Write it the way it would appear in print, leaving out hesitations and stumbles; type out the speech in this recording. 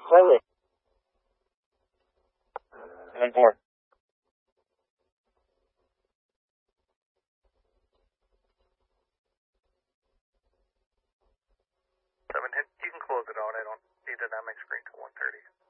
Slightly. 7-4. You can close it out. I don't see the dynamic screen till 1:30.